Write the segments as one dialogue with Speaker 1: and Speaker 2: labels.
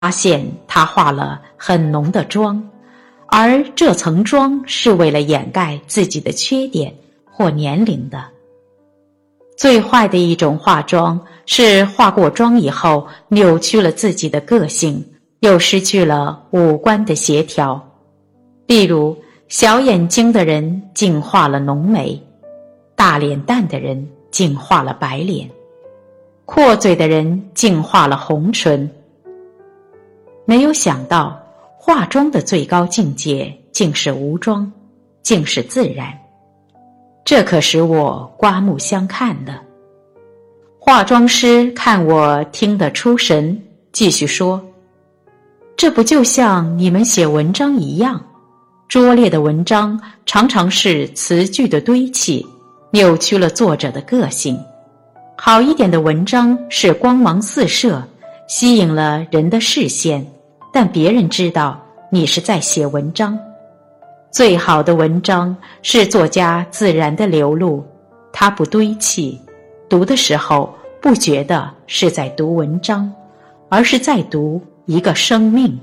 Speaker 1: 发现他化了很浓的妆，而这层妆是为了掩盖自己的缺点或年龄的。最坏的一种化妆是化过妆以后扭曲了自己的个性，又失去了五官的协调。例如，小眼睛的人竟化了浓眉，大脸蛋的人竟化了白脸，阔嘴的人竟化了红唇。没有想到，化妆的最高境界竟是无妆，竟是自然。这可使我刮目相看的。化妆师看我听得出神，继续说：这不就像你们写文章一样，拙劣的文章常常是词句的堆砌，扭曲了作者的个性。好一点的文章是光芒四射，吸引了人的视线，但别人知道你是在写文章。最好的文章是作家自然的流露，它不堆砌，读的时候不觉得是在读文章，而是在读一个生命。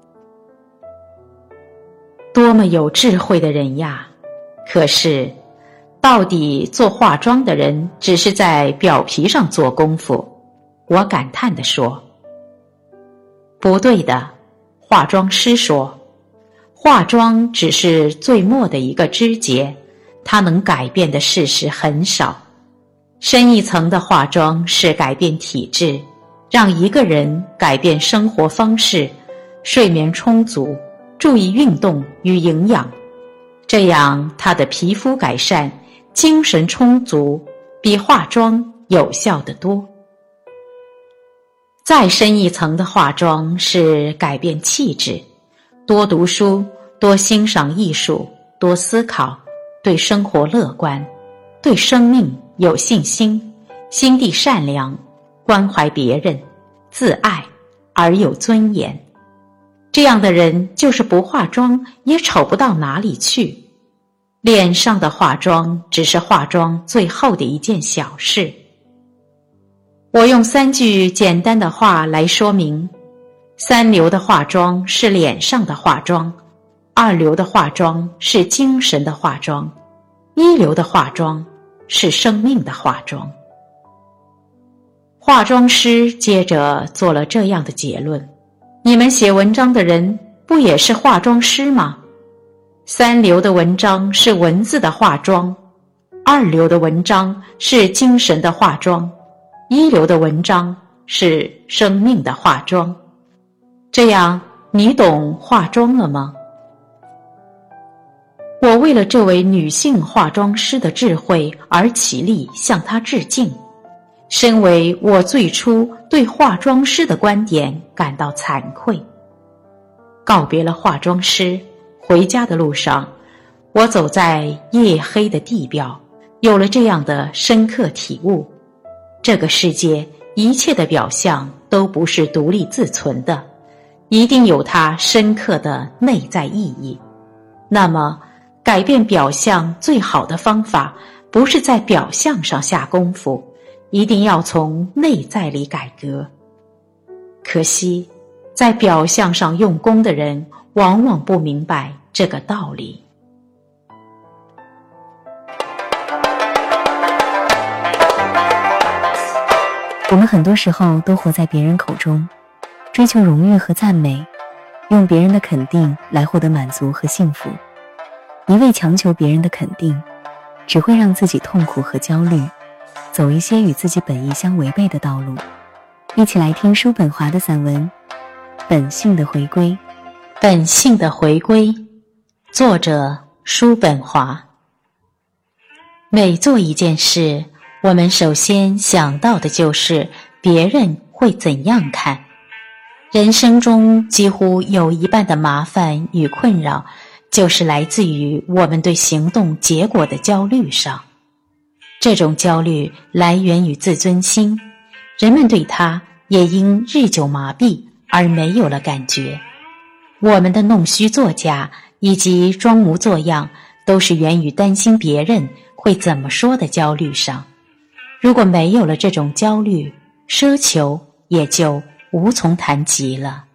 Speaker 1: 多么有智慧的人呀！可是到底做化妆的人只是在表皮上做功夫，我感叹地说。不对的，化妆师说，化妆只是最末的一个枝节，它能改变的事实很少。深一层的化妆是改变体质，让一个人改变生活方式，睡眠充足，注意运动与营养，这样他的皮肤改善，精神充足，比化妆有效得多。再深一层的化妆是改变气质，多读书，多欣赏艺术，多思考，对生活乐观，对生命有信心，心地善良，关怀别人，自爱而有尊严。这样的人就是不化妆也丑不到哪里去。脸上的化妆只是化妆最后的一件小事。我用3句简单的话来说明：三流的化妆是脸上的化妆，二流的化妆是精神的化妆，一流的化妆是生命的化妆。化妆师接着做了这样的结论：你们写文章的人不也是化妆师吗？三流的文章是文字的化妆，二流的文章是精神的化妆，一流的文章是生命的化妆。这样你懂化妆了吗？我为了这位女性化妆师的智慧而起立向她致敬。身为我最初对化妆师的观点感到惭愧。告别了化妆师，回家的路上，我走在夜黑的地表，有了这样的深刻体悟：这个世界一切的表象都不是独立自存的，一定有它深刻的内在意义。那么改变表象最好的方法不是在表象上下功夫，一定要从内在里改革。可惜在表象上用功的人往往不明白这个道理。
Speaker 2: 我们很多时候都活在别人口中，追求荣誉和赞美，用别人的肯定来获得满足和幸福。一味强求别人的肯定，只会让自己痛苦和焦虑，走一些与自己本意相违背的道路。一起来听叔本华的散文《本性的回归》。
Speaker 1: 本性的回归，作者叔本华。每做一件事，我们首先想到的就是别人会怎样看。人生中几乎有一半的麻烦与困扰，就是来自于我们对行动结果的焦虑上。这种焦虑来源于自尊心，人们对它也因日久麻痹而没有了感觉。我们的弄虚作假以及装模作样，都是源于担心别人会怎么说的焦虑上。如果没有了这种焦虑，奢求也就无从谈及了。